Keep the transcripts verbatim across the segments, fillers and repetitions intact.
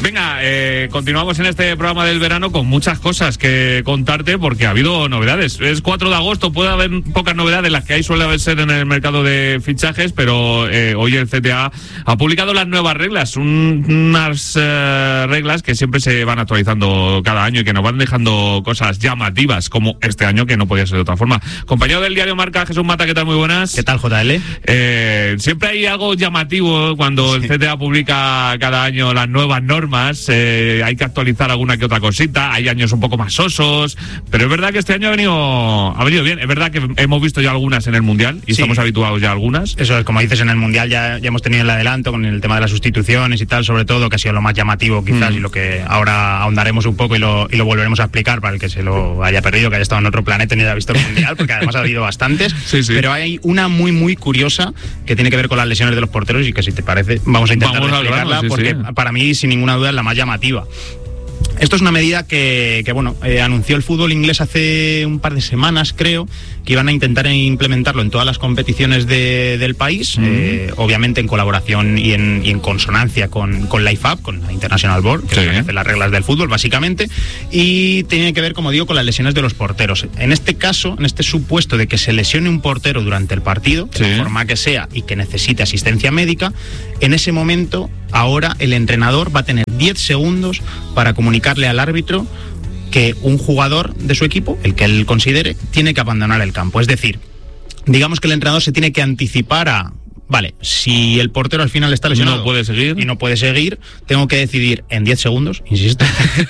Venga, eh, continuamos en este programa del verano con muchas cosas que contarte porque ha habido novedades. Es cuatro de agosto, puede haber pocas novedades, las que hay suele ser en el mercado de fichajes, pero eh, hoy el C T A ha publicado las nuevas reglas, un, unas eh, reglas que siempre se van actualizando cada año y que nos van dejando cosas llamativas, como este año, que no podía ser de otra forma. Compañero del diario Marca, Jesús Mata, ¿qué tal? Muy buenas. ¿Qué tal, J L? Eh, siempre hay algo llamativo cuando sí. el C T A publica cada año las nuevas normas. Eh, hay que actualizar alguna que otra cosita, hay años un poco más sosos, pero es verdad que este año ha venido ha venido bien. Es verdad que hemos visto ya algunas en el Mundial y sí. estamos habituados ya a algunas. Eso es, como dices, en el Mundial ya, ya hemos tenido el adelanto con el tema de las sustituciones y tal, sobre todo, que ha sido lo más llamativo quizás mm. y lo que ahora ahondaremos un poco y lo, y lo volveremos a explicar para el que se lo haya perdido, que haya estado en otro planeta y no haya visto el Mundial, porque además ha habido bastantes, sí, sí. pero hay una muy muy curiosa que tiene que ver con las lesiones de los porteros y que, si te parece, vamos a intentar vamos explicarla, a sí, porque sí. para mí, sin ninguna duda, es la más llamativa. Esto es una medida que, que bueno, eh, anunció el fútbol inglés hace un par de semanas, creo, que iban a intentar implementarlo en todas las competiciones de, del país, mm. eh, obviamente en colaboración y en, y en consonancia con, con la I F A B, con la International Board, que sí. establece las reglas del fútbol, básicamente, y tiene que ver, como digo, con las lesiones de los porteros. En este caso, en este supuesto de que se lesione un portero durante el partido, sí. de la forma que sea, y que necesite asistencia médica, en ese momento, ahora el entrenador va a tener diez segundos para comunicarle al árbitro que un jugador de su equipo, el que él considere, tiene que abandonar el campo. Es decir, digamos que el entrenador se tiene que anticipar a... Vale, si el portero al final está lesionado no puede seguir. y no puede seguir, tengo que decidir en diez segundos, insisto,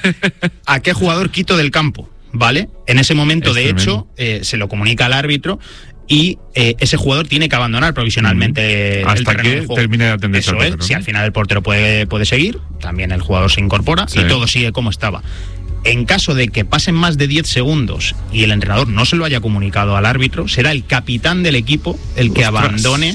a qué jugador quito del campo, ¿vale? En ese momento, es de tremendo. hecho, eh, se lo comunica al árbitro y eh, ese jugador tiene que abandonar provisionalmente mm. hasta el terreno que de juego. termine de atenderse. Eso es, portero, si ¿no? al final el portero puede, puede seguir, también el jugador se incorpora sí. y todo sigue como estaba. En caso de que pasen más de diez segundos y el entrenador no se lo haya comunicado al árbitro, será el capitán del equipo el que Ostras. abandone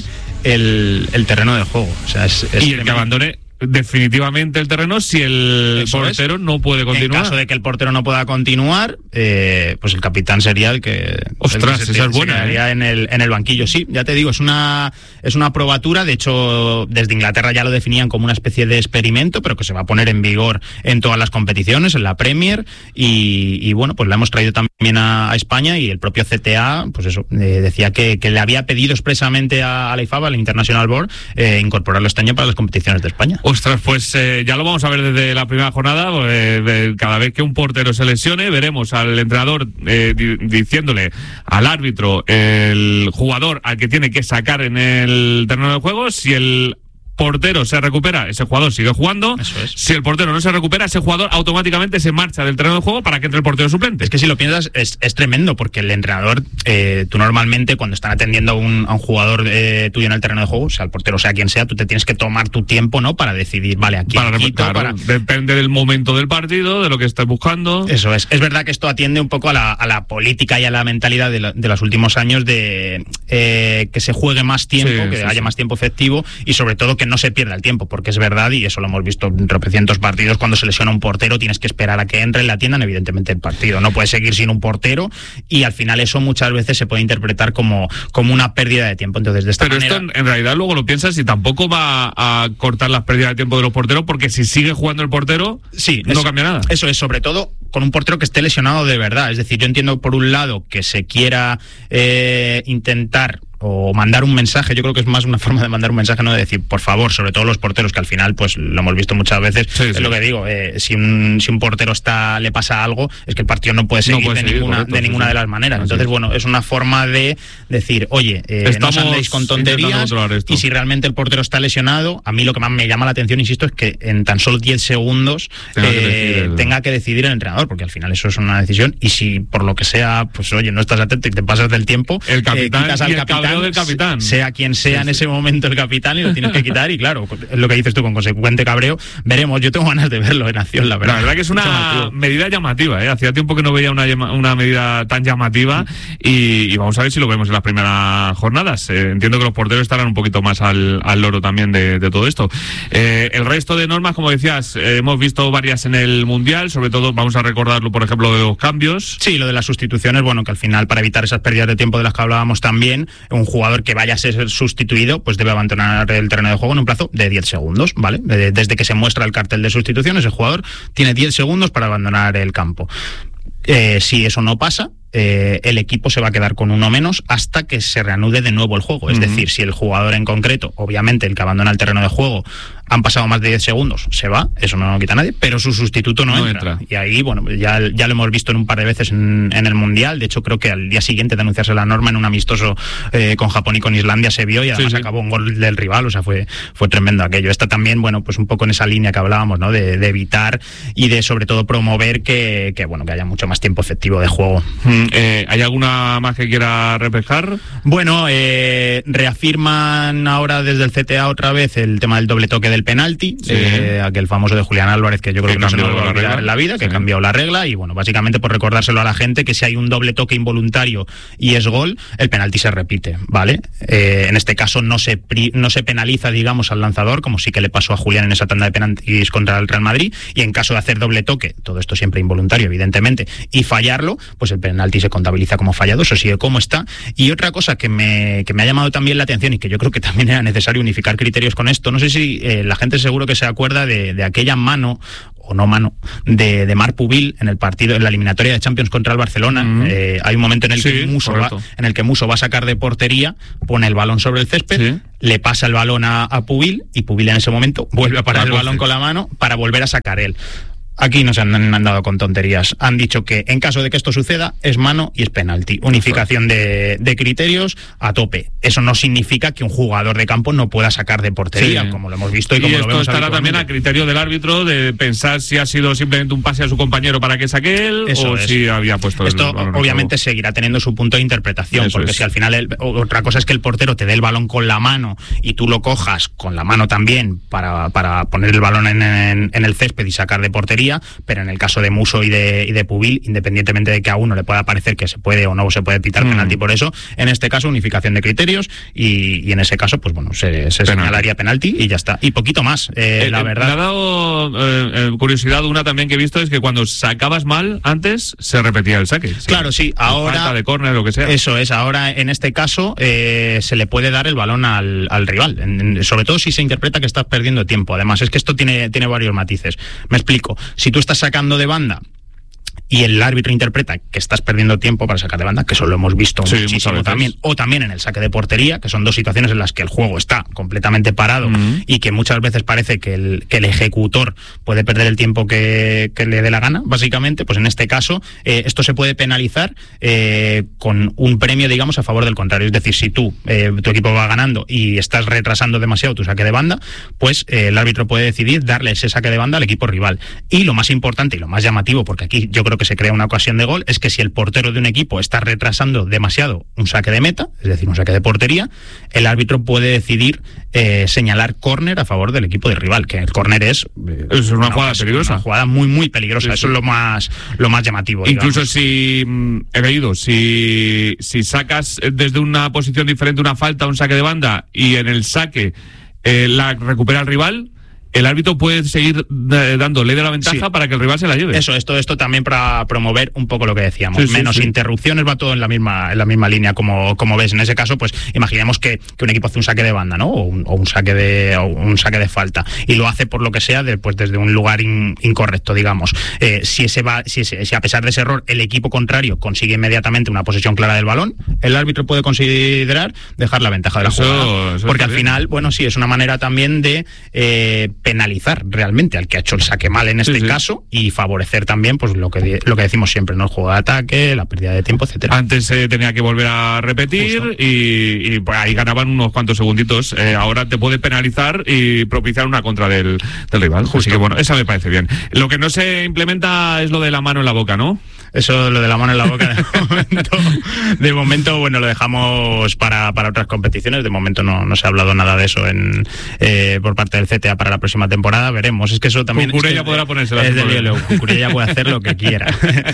el, el terreno de juego. O sea, es, es y el que abandone definitivamente el terreno si el Eso portero es. no puede continuar. En caso de que el portero no pueda continuar, eh, pues el capitán sería el que, Ostras, el que se, esa es buena, se quedaría ¿eh? en el en el banquillo. Sí, ya te digo, es una es una probatura. De hecho, desde Inglaterra ya lo definían como una especie de experimento, pero que se va a poner en vigor en todas las competiciones, en la Premier, y, y bueno, pues la hemos traído también a, a España, y el propio C T A, pues eso, eh, decía que, que le había pedido expresamente a, a la I F A B, a la International Board, eh, incorporarlo este año para las competiciones de España. Ostras, pues eh, ya lo vamos a ver desde la primera jornada. Eh, cada vez que un portero se lesione, veremos al entrenador eh, di- diciéndole al árbitro el jugador al que tiene que sacar en el terreno de juego. Si el portero se recupera, ese jugador sigue jugando. Eso es. Si el portero no se recupera, ese jugador automáticamente se marcha del terreno de juego para que entre el portero suplente. Es que si lo piensas, es, es tremendo, porque el entrenador, eh, tú normalmente cuando están atendiendo a un, a un jugador eh, tuyo en el terreno de juego, sea el portero, sea quien sea, tú te tienes que tomar tu tiempo, ¿no? Para decidir, vale, aquí para, quito, claro, para... depende del momento del partido, de lo que estés buscando. Eso es. Es verdad que esto atiende un poco a la, a la política y a la mentalidad de, la, de los últimos años de eh, que se juegue más tiempo, sí, que sí, haya sí. más tiempo efectivo, y sobre todo que no se pierda el tiempo, porque es verdad, y eso lo hemos visto en tropecientos partidos, cuando se lesiona un portero tienes que esperar a que entre y la atiendan, evidentemente, el partido. No puedes seguir sin un portero, y al final eso muchas veces se puede interpretar como, como una pérdida de tiempo. Entonces, de esta Pero manera... esto en, en realidad luego lo piensas y tampoco va a cortar las pérdidas de tiempo de los porteros, porque si sigue jugando el portero, sí, no eso, cambia nada. Eso es, sobre todo con un portero que esté lesionado de verdad. Es decir, yo entiendo por un lado que se quiera eh, intentar o mandar un mensaje. Yo creo que es más una forma de mandar un mensaje, no de decir, por favor, sobre todo los porteros, que al final, pues lo hemos visto muchas veces, sí, es sí. lo que digo, eh, si, un, si un portero está le pasa algo, es que el partido no puede seguir, no puede de, seguir ninguna, correcto, de ninguna sí, de las maneras. Entonces, sí. bueno, es una forma de decir, oye, eh, no os andéis con tonterías, y si realmente el portero está lesionado, a mí lo que más me llama la atención, insisto, es que en tan solo diez segundos tenga, eh, que el... tenga que decidir el entrenador, porque al final eso es una decisión, y si por lo que sea, pues oye, no estás atento y te pasas del tiempo, el capitán, eh, quitas al y el capitán, del capitán, sea quien sea sí, en sí. ese momento el capitán, y lo tienes que quitar, y claro, es lo que dices tú, con consecuente cabreo, veremos. Yo tengo ganas de verlo en acción, la verdad. La verdad que es una medida llamativa, ¿eh? Hacía tiempo que no veía una, una medida tan llamativa, y, y vamos a ver si lo vemos en las primeras jornadas. Eh, entiendo que los porteros estarán un poquito más al, al loro también de, de todo esto. Eh, el resto de normas, como decías, eh, hemos visto varias en el Mundial, sobre todo vamos a recordarlo, por ejemplo, de los cambios. Sí, lo de las sustituciones, bueno, que al final, para evitar esas pérdidas de tiempo de las que hablábamos también, un jugador que vaya a ser sustituido pues debe abandonar el terreno de juego en un plazo de diez segundos, ¿vale? Desde que se muestra el cartel de sustituciones, el jugador tiene diez segundos para abandonar el campo. Eh, si eso no pasa, eh, el equipo se va a quedar con uno menos hasta que se reanude de nuevo el juego. Es uh-huh. decir, si el jugador en concreto, obviamente el que abandona el terreno de juego, han pasado más de diez segundos, se va, eso no lo quita nadie, pero su sustituto no, no entra. entra. Y ahí, bueno, ya, ya lo hemos visto en un par de veces en, en el Mundial. De hecho, creo que al día siguiente de anunciarse la norma, en un amistoso eh, con Japón y con Islandia se vio y además sí, sí. acabó un gol del rival, o sea, fue, fue tremendo aquello. Esta también, bueno, pues un poco en esa línea que hablábamos, ¿no? De, de evitar y de sobre todo promover que, que, bueno, que haya mucho más tiempo efectivo de juego. Mm, eh, ¿Hay alguna más que quiera reflejar? Bueno, eh, reafirman ahora desde el C T A otra vez el tema del doble toque del penalti. Sí. Eh, aquel famoso de Julián Álvarez que yo creo que, que no se nos va a olvidar en la vida, que sí. ha cambiado la regla y bueno, básicamente por recordárselo a la gente que si hay un doble toque involuntario y es gol, el penalti se repite, ¿vale? Eh, en este caso no se pri- no se penaliza, digamos, al lanzador, como sí que le pasó a Julián en esa tanda de penaltis contra el Real Madrid, y en caso de hacer doble toque, todo esto siempre involuntario, evidentemente, y fallarlo, pues el penalti se contabiliza como fallado, eso sigue como está. Y otra cosa que me, que me ha llamado también la atención y que yo creo que también era necesario unificar criterios con esto, no sé si eh, la gente seguro que se acuerda de, de aquella mano o no mano de, de Marc Pubil en el partido, en la eliminatoria de Champions contra el Barcelona. Mm. Eh, hay un momento en el sí, que Musso va, en el que Musso va a sacar de portería, pone el balón sobre el césped, sí. le pasa el balón a, a Pubil y Pubil en ese momento vuelve a parar la el balón con la mano para volver a sacar él. Aquí no se han andado con tonterías. Han dicho que en caso de que esto suceda, es mano y es penalti. Unificación de, de criterios a tope. Eso no significa que un jugador de campo no pueda sacar de portería, sí. como lo hemos visto y, y como lo vemos. Esto estará también a criterio del árbitro de pensar si ha sido simplemente un pase a su compañero para que saque él Eso o es. si había puesto esto. El obviamente seguirá teniendo su punto de interpretación, Eso porque es. si al final el, otra cosa es que el portero te dé el balón con la mano y tú lo cojas con la mano también para, para poner el balón en, en, en el césped y sacar de portería. Pero en el caso de Musso y de, y de Pubil, independientemente de que a uno le pueda parecer que se puede o no se puede pitar mm. penalti por eso, en este caso unificación de criterios y, y en ese caso, pues bueno, se, se señalaría penalti y ya está. Y poquito más, eh, eh, la verdad. Me ha dado eh, curiosidad una también que he visto, es que cuando sacabas mal antes, se repetía el saque. ¿Sí? Claro, sí, ahora... Falta de córner, lo que sea. Eso es, ahora en este caso eh, se le puede dar el balón al, al rival, en, en, sobre todo si se interpreta que estás perdiendo tiempo. Además, es que esto tiene, tiene varios matices. Me explico. Si tú estás sacando de banda y el árbitro interpreta que estás perdiendo tiempo para sacar de banda, que eso lo hemos visto sí, muchísimo también, o también en el saque de portería, que son dos situaciones en las que el juego está completamente parado uh-huh. y que muchas veces parece que el, que el ejecutor puede perder el tiempo que, que le dé la gana, básicamente, pues en este caso eh, esto se puede penalizar eh, con un premio, digamos, a favor del contrario. Es decir, si tú, eh, tu equipo va ganando y estás retrasando demasiado tu saque de banda, pues eh, el árbitro puede decidir darle ese saque de banda al equipo rival. Y lo más importante y lo más llamativo, porque aquí yo creo que se crea una ocasión de gol, es que si el portero de un equipo está retrasando demasiado un saque de meta, es decir, un saque de portería, el árbitro puede decidir eh, señalar córner a favor del equipo de rival, que el córner es, eh, es una, una jugada es peligrosa. Una jugada muy, muy peligrosa. Sí, Eso sí. es lo más, lo más llamativo. Incluso digamos. si, he leído, si, si sacas desde una posición diferente una falta, un saque de banda, y en el saque eh, la recupera el rival, el árbitro puede seguir dando ley de la ventaja sí. para que el rival se la lleve. Eso, esto, esto también para promover un poco lo que decíamos. Sí, Menos sí, sí. interrupciones, va todo en la misma, en la misma línea, como, como ves. En ese caso, pues imaginemos que, que un equipo hace un saque de banda, ¿no? O un, o un saque de, o un saque de falta. Y lo hace por lo que sea, de, pues desde un lugar in, incorrecto, digamos. Eh, si ese va, si, ese, si a pesar de ese error, el equipo contrario consigue inmediatamente una posesión clara del balón, el árbitro puede considerar dejar la ventaja de la eso, jugada. Eso porque al bien. final, bueno, sí, es una manera también de eh, penalizar realmente al que ha hecho el saque mal en este sí, sí. caso y favorecer también pues lo que lo que decimos siempre, ¿no? El juego de ataque, la pérdida de tiempo, etcétera. Antes se eh, tenía que volver a repetir y, y pues ahí ganaban unos cuantos segunditos. Eh, ahora te puede penalizar y propiciar una contra del, del rival. Justo. Así que bueno, esa me parece bien. Lo que no se implementa es lo de la mano en la boca, ¿no? Eso, lo de la mano en la boca, de momento, de momento bueno, lo dejamos para, para otras competiciones. De momento no, no se ha hablado nada de eso en eh, por parte del C T A para la próxima temporada. Veremos. Es que eso también... Cucurella es que, podrá ponérsela. Es del hielo. Cucurella puede hacer lo que quiera.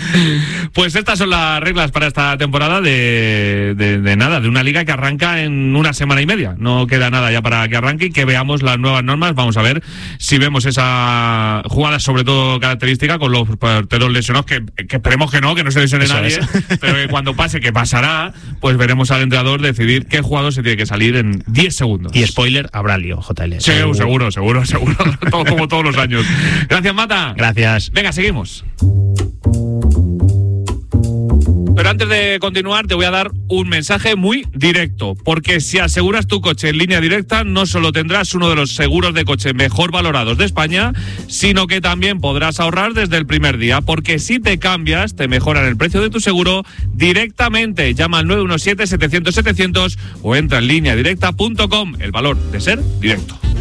Pues estas son las reglas para esta temporada de, de, de nada, de una liga que arranca en una semana y media. No queda nada ya para que arranque y que veamos las nuevas normas. Vamos a ver si vemos esa jugada, sobre todo característica, con los porteros lesionados, que, que esperemos que que no, que no se lesione Eso nadie, es. pero que cuando pase, que pasará, pues veremos al entrenador decidir qué jugador se tiene que salir en diez segundos. Y spoiler, habrá lío, J L. Sí, seguro, seguro, seguro. Todo como todos los años. Gracias, Mata. Gracias. Venga, seguimos. Pero antes de continuar te voy a dar un mensaje muy directo, porque si aseguras tu coche en Línea Directa no solo tendrás uno de los seguros de coche mejor valorados de España, sino que también podrás ahorrar desde el primer día, porque si te cambias te mejoran el precio de tu seguro directamente. Llama al nueve uno siete, setecientos, setecientos o entra en línea directa punto com. El valor de ser directo.